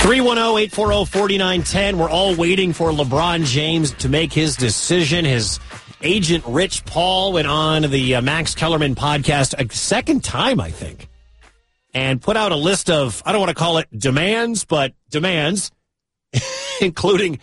310-840-4910. We're all waiting for LeBron James to make his decision. His agent, Rich Paul, went on the Max Kellerman podcast a second time, I think, and put out a list of, I don't want to call it demands, but demands, including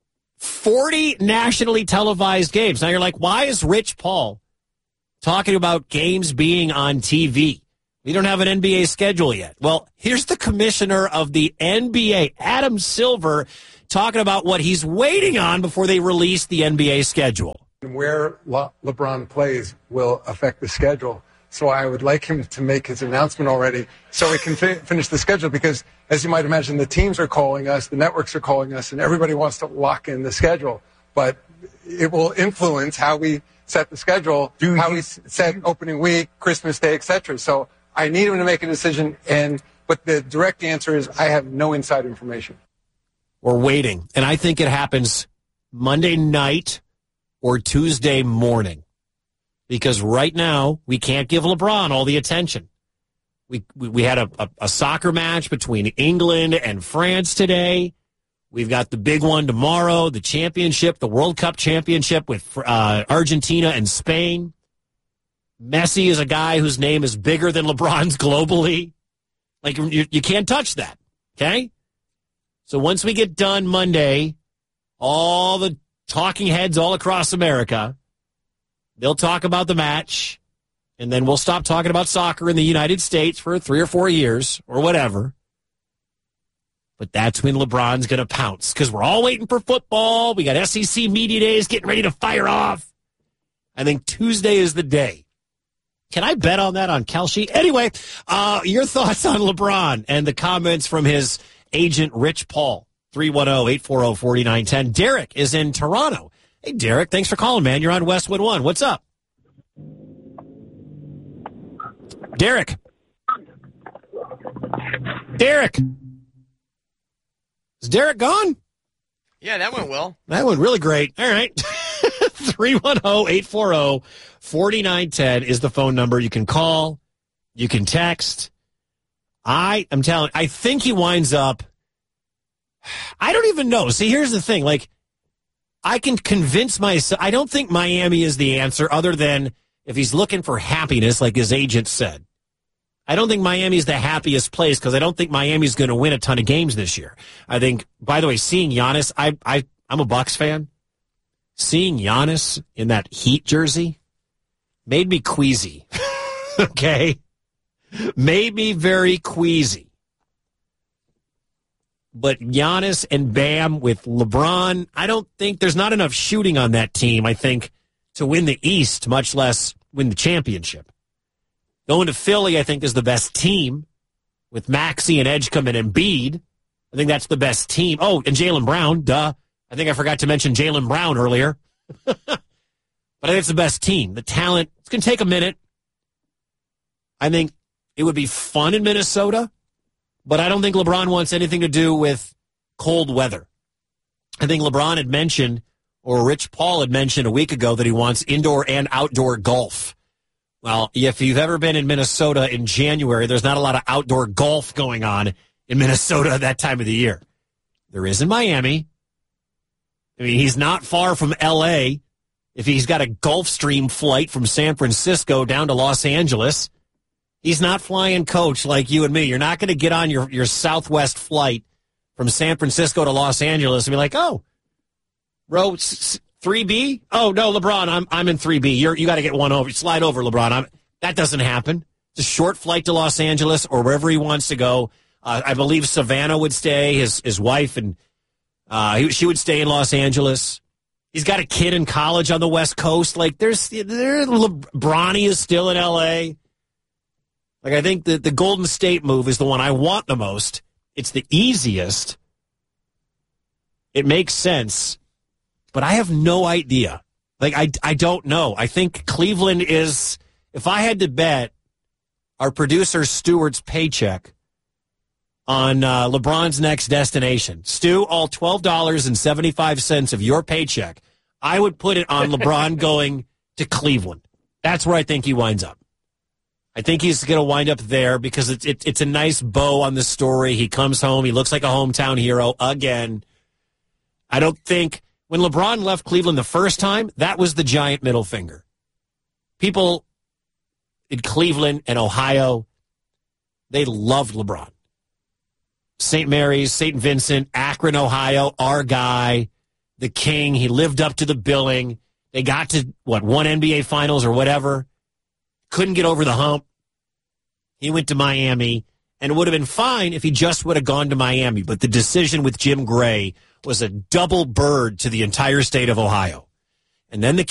40 nationally televised games. Now you're like, why is Rich Paul talking about games being on TV? We don't have an NBA schedule yet. Well, here's the commissioner of the NBA, Adam Silver, talking about what he's waiting on before they release the NBA schedule. Where LeBron plays will affect the schedule. So I would like him to make his announcement already so we can finish the schedule, because, as you might imagine, the teams are calling us, the networks are calling us, and everybody wants to lock in the schedule. But it will influence how we set the schedule, how we set opening week, Christmas Day, etc. So I need him to make a decision, but the direct answer is I have no inside information. We're waiting, and I think it happens Monday night or Tuesday morning, because right now we can't give LeBron all the attention. We had a soccer match between England and France today. We've got the big one tomorrow, the championship, the World Cup championship with Argentina and Spain. Messi is a guy whose name is bigger than LeBron's globally. Like, you can't touch that, okay? So once we get done Monday, all the talking heads all across America, they'll talk about the match, and then we'll stop talking about soccer in the United States for 3 or 4 years or whatever. But that's when LeBron's going to pounce, because we're all waiting for football. We got SEC Media Days getting ready to fire off. I think Tuesday is the day. Can I bet on that on Kalshi? Anyway, your thoughts on LeBron and the comments from his agent, Rich Paul. 310-840-4910. Derek is in Toronto. Hey, Derek, thanks for calling, man. You're on Westwood One. What's up? Derek. Is Derek gone? Yeah, that went well. That went really great. All right. 310-840-4910 is the phone number. You can call. You can text. I think he winds up. I don't even know. See, here's the thing. Like, I can convince myself. I don't think Miami is the answer, other than if he's looking for happiness, like his agent said. I don't think Miami's the happiest place, because I don't think Miami's going to win a ton of games this year. I think, by the way, seeing Giannis, I'm a Bucks fan. Seeing Giannis in that Heat jersey made me queasy. Okay? Made me very queasy. But Giannis and Bam with LeBron, I don't think there's not enough shooting on that team, I think, to win the East, much less win the championship. Going to Philly, I think, is the best team with Maxey and Edgecombe and Embiid. I think that's the best team. Oh, and Jaylen Brown, duh. I think I forgot to mention Jaylen Brown earlier. But I think it's the best team. The talent, it's going to take a minute. I think it would be fun in Minnesota, but I don't think LeBron wants anything to do with cold weather. I think LeBron had mentioned, or Rich Paul had mentioned a week ago, that he wants indoor and outdoor golf. Well, if you've ever been in Minnesota in January, there's not a lot of outdoor golf going on in Minnesota at that time of the year. There is in Miami. I mean, he's not far from L.A. If he's got a Gulfstream flight from San Francisco down to Los Angeles, he's not flying coach like you and me. You're not going to get on your Southwest flight from San Francisco to Los Angeles and be like, oh, bro, 3B? Oh, no, LeBron, I'm in 3B. You got to get one over. Slide over, LeBron. That doesn't happen. It's a short flight to Los Angeles or wherever he wants to go. I believe Savannah would stay, his wife, and she would stay in Los Angeles. He's got a kid in college on the West Coast. Like, Bronny is still in L.A. Like, I think the Golden State move is the one I want the most. It's the easiest. It makes sense. But I have no idea. Like, I don't know. I think Cleveland is, if I had to bet our producer Stewart's paycheck on LeBron's next destination, Stu, all $12.75 of your paycheck, I would put it on LeBron going to Cleveland. That's where I think he winds up. I think he's going to wind up there because it's a nice bow on the story. He comes home. He looks like a hometown hero again. I don't think when LeBron left Cleveland the first time, that was the giant middle finger. People in Cleveland and Ohio, they loved LeBron. St. Mary's, St. Vincent, Akron, Ohio, our guy, the king. He lived up to the billing. They got to, one NBA Finals or whatever. Couldn't get over the hump. He went to Miami, and it would have been fine if he just would have gone to Miami. But the decision with Jim Gray was a double bird to the entire state of Ohio. And then the